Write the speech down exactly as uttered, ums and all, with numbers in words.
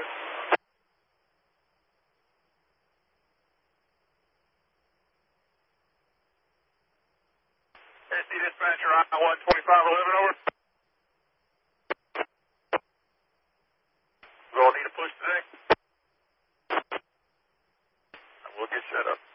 S D dispatcher, I one twenty-five eleven, over. We'll need a push today. We'll get set up.